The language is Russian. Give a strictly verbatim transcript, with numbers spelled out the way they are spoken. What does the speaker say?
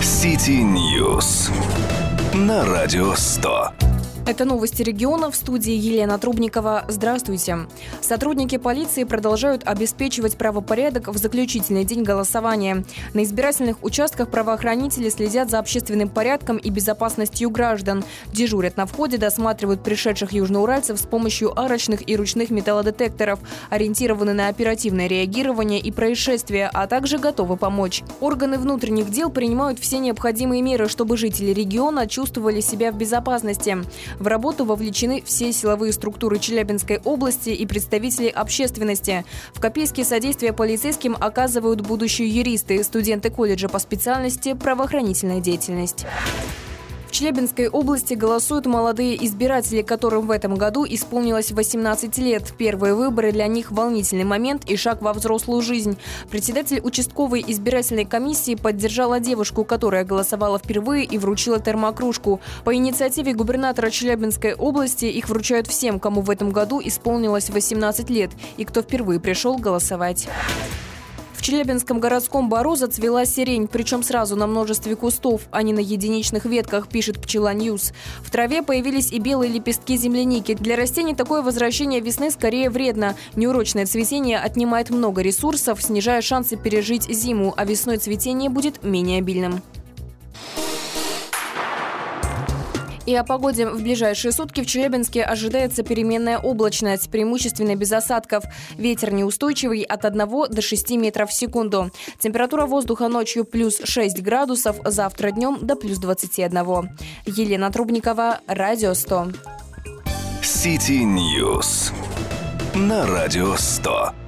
City News на Радио сто. Это новости региона, в студии Елена Трубникова. Здравствуйте. Сотрудники полиции продолжают обеспечивать правопорядок в заключительный день голосования. На избирательных участках правоохранители следят за общественным порядком и безопасностью граждан. Дежурят на входе, досматривают пришедших южноуральцев с помощью арочных и ручных металлодетекторов, ориентированы на оперативное реагирование и происшествия, а также готовы помочь. Органы внутренних дел принимают все необходимые меры, чтобы жители региона чувствовали себя в безопасности. В работу вовлечены все силовые структуры Челябинской области и представители общественности. В Копейске содействие полицейским оказывают будущие юристы, студенты колледжа по специальности «Правоохранительная деятельность». В Челябинской области голосуют молодые избиратели, которым в этом году исполнилось восемнадцать лет. Первые выборы для них – волнительный момент и шаг во взрослую жизнь. Председатель участковой избирательной комиссии поддержала девушку, которая голосовала впервые, и вручила термокружку. По инициативе губернатора Челябинской области их вручают всем, кому в этом году исполнилось восемнадцать лет и кто впервые пришел голосовать. В Челябинском городском бару зацвела сирень, причем сразу на множестве кустов, а не на единичных ветках, пишет Пчела Ньюс. В траве появились и белые лепестки земляники. Для растений такое возвращение весны скорее вредно. Неурочное цветение отнимает много ресурсов, снижая шансы пережить зиму, а весной цветение будет менее обильным. И о погоде. В ближайшие сутки в Челябинске ожидается переменная облачность, преимущественно без осадков. Ветер неустойчивый от одного до шести метров в секунду. Температура воздуха ночью плюс шесть градусов, завтра днем до плюс двадцати одного. Елена Трубникова, Радио сто. City News на Радио сто.